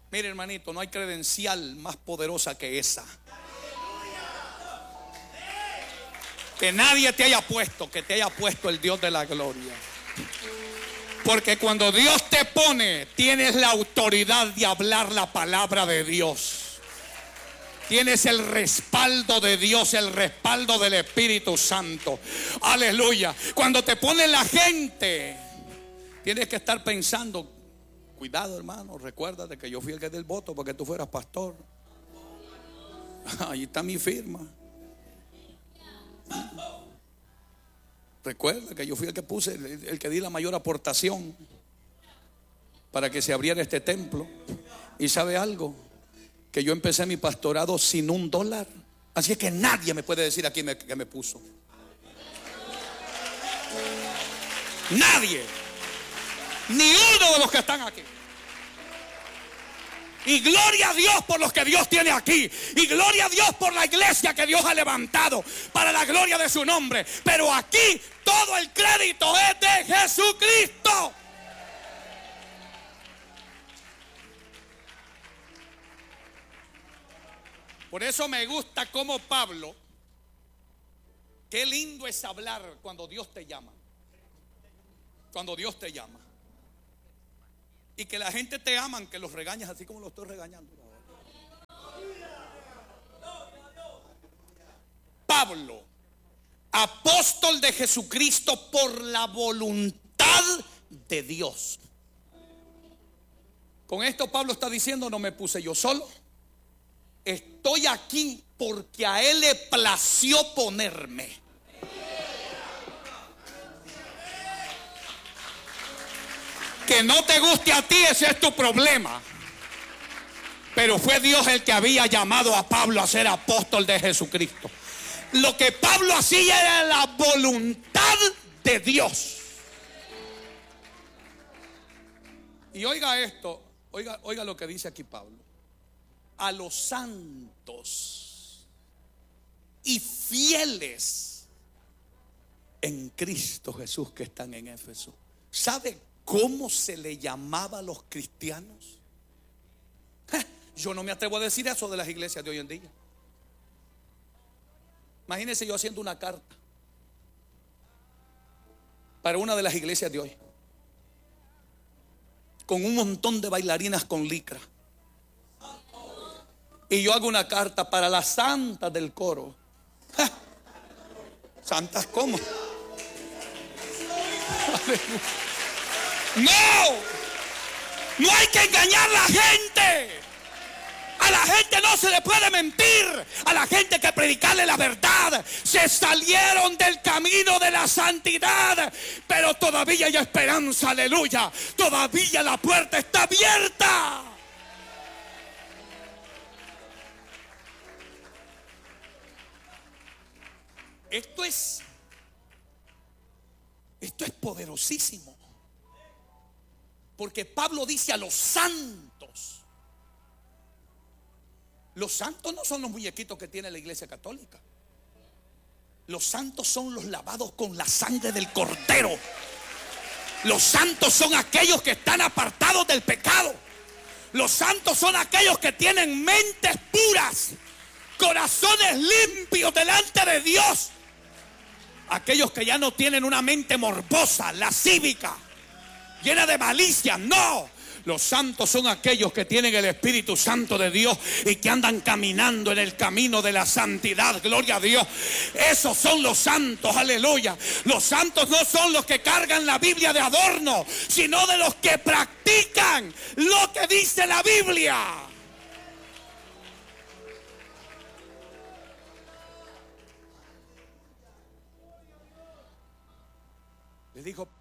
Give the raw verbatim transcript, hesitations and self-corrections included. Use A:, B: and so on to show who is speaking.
A: Mire, hermanito, no hay credencial más poderosa que esa. Que nadie te haya puesto, que te haya puesto el Dios de la gloria. Porque cuando Dios te pone, tienes la autoridad de hablar la palabra de Dios. Tienes el respaldo de Dios, el respaldo del Espíritu Santo. Aleluya. Cuando te pone la gente, tienes que estar pensando, cuidado, hermano, recuérdate que yo fui el que del voto porque tú fueras pastor. Ahí está mi firma. Recuerda que yo fui el que puse, el, el que di la mayor aportación para que se abriera este templo. Y ¿sabe algo? Que yo empecé mi pastorado sin un dólar. Así es que nadie me puede decir aquí me, que me puso. Nadie. Ni uno de los que están aquí. Y gloria a Dios por los que Dios tiene aquí. Y gloria a Dios por la iglesia que Dios ha levantado para la gloria de su nombre. Pero aquí todo el crédito es de Jesucristo. Por eso me gusta como Pablo. Qué lindo es hablar cuando Dios te llama. Cuando Dios te llama. Y que la gente te aman, que los regañas así como lo estoy regañando. Pablo, apóstol de Jesucristo por la voluntad de Dios. Con esto Pablo está diciendo, no me puse yo solo. Estoy aquí porque a él le plació ponerme. Que no te guste a ti, ese es tu problema. Pero fue Dios el que había llamado a Pablo a ser apóstol de Jesucristo. Lo que Pablo hacía era la voluntad de Dios. Y oiga esto, oiga, oiga lo que dice aquí Pablo. A los santos y fieles en Cristo Jesús que están en Éfeso. ¿Sabe cómo se le llamaba a los cristianos? Yo no me atrevo a decir eso de las iglesias de hoy en día. Imagínense yo haciendo una carta para una de las iglesias de hoy, con un montón de bailarinas con licra. Y yo hago una carta para las santas del coro. ¡Ja! ¿Santas cómo? No, no hay que engañar a la gente. A la gente no se le puede mentir. A la gente hay que predicarle la verdad. Se salieron del camino de la santidad, pero todavía hay esperanza, aleluya. Todavía la puerta está abierta. Esto es, esto es poderosísimo. Porque Pablo dice a los santos. Los santos no son los muñequitos que tiene la iglesia católica. Los santos son los lavados con la sangre del Cordero. Los santos son aquellos que están apartados del pecado. Los santos son aquellos que tienen mentes puras, corazones limpios delante de Dios. Aquellos que ya no tienen una mente morbosa, lascívica, llena de malicia. No, los santos son aquellos que tienen el Espíritu Santo de Dios y que andan caminando en el camino de la santidad. Gloria a Dios. Esos son los santos, aleluya. Los santos no son los que cargan la Biblia de adorno, sino de los que practican lo que dice la Biblia. Le dijo